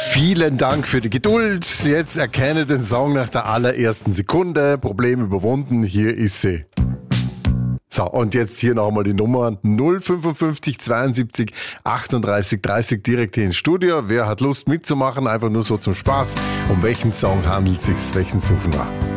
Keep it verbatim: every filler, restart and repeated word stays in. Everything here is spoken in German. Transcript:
Vielen Dank für die Geduld. Jetzt erkenne den Song nach der allerersten Sekunde. Problem überwunden, hier ist sie. So, und jetzt hier nochmal die Nummer null fünfundfünfzig zweiundsiebzig achtunddreißig dreißig direkt hier ins Studio. Wer hat Lust mitzumachen? Einfach nur so zum Spaß. Um welchen Song handelt es sich? Welchen suchen wir?